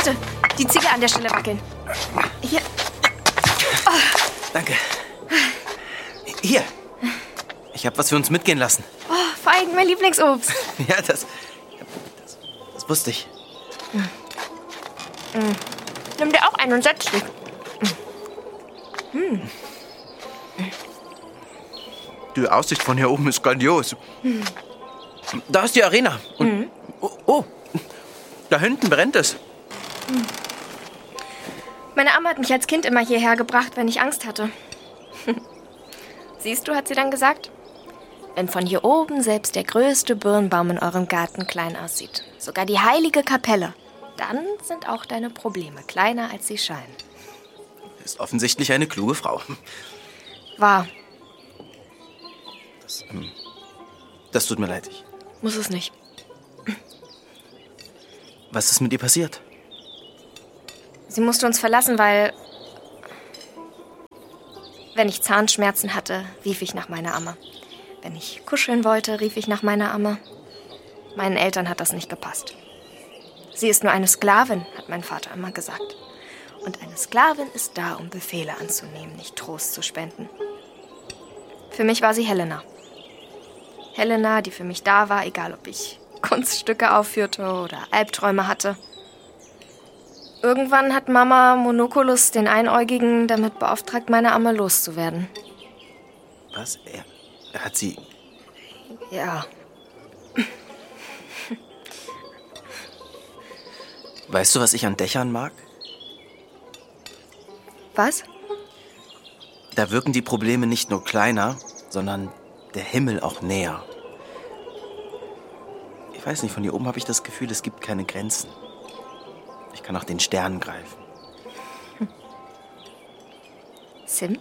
Warte, die Ziege an der Stelle wackeln. Hier. Danke. Hier. Ich habe was für uns mitgehen lassen. Oh, Feigen, mein Lieblingsobst. Ja, das wusste ich. Nimm dir auch einen und setz dich. Die Aussicht von hier oben ist grandios. Da ist die Arena. Und, oh, da hinten brennt es. Meine Amma hat mich als Kind immer hierher gebracht, wenn ich Angst hatte. Siehst du, hat sie dann gesagt, wenn von hier oben selbst der größte Birnbaum in eurem Garten klein aussieht, sogar die heilige Kapelle, dann sind auch deine Probleme kleiner, als sie scheinen. Ist offensichtlich eine kluge Frau. Wahr. Das tut mir leid. Muss es nicht. Was ist mit ihr passiert? Sie musste uns verlassen, weil... Wenn ich Zahnschmerzen hatte, rief ich nach meiner Amme. Wenn ich kuscheln wollte, rief ich nach meiner Amme. Meinen Eltern hat das nicht gepasst. Sie ist nur eine Sklavin, hat mein Vater immer gesagt. Und eine Sklavin ist da, um Befehle anzunehmen, nicht Trost zu spenden. Für mich war sie Helena. Helena, die für mich da war, egal ob ich Kunststücke aufführte oder Albträume hatte. Irgendwann hat Mama Monokulus, den Einäugigen, damit beauftragt, meine Amme loszuwerden. Was? Er hat sie... Ja. Weißt du, was ich an Dächern mag? Was? Da wirken die Probleme nicht nur kleiner, sondern der Himmel auch näher. Ich weiß nicht, von hier oben habe ich das Gefühl, es gibt keine Grenzen. Ich kann nach den Sternen greifen. Sim?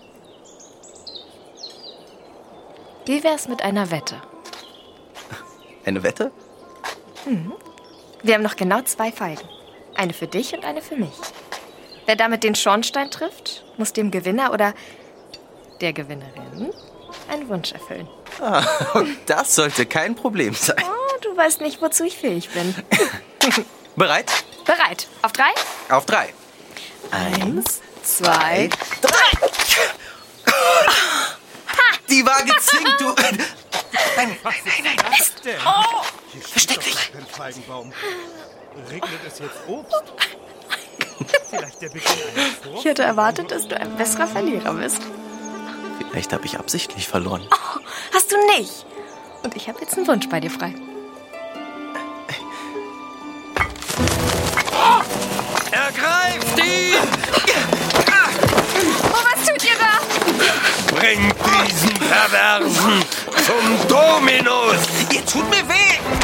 Wie wär's mit einer Wette? Eine Wette? Wir haben noch genau 2 Feigen. Eine für dich und eine für mich. Wer damit den Schornstein trifft, muss dem Gewinner oder der Gewinnerin einen Wunsch erfüllen. Das sollte kein Problem sein. Oh, du weißt nicht, wozu ich fähig bin. Bereit? Bereit. Auf 3? Auf 3. 1, 2, 3. Die war gezinkt, du... Nein. Oh, Versteck dich. kein Feigenbaum. Regnet es jetzt Obst? Vielleicht der Beginn eines Vorfalls? Ich hätte erwartet, dass du ein besserer Verlierer bist. Vielleicht habe ich absichtlich verloren. Oh, hast du nicht. Und ich habe jetzt einen Wunsch bei dir frei. Ergreift ihn! Oh, was tut ihr da? Bringt diesen Perversen zum Dominus! Ihr tut mir weh!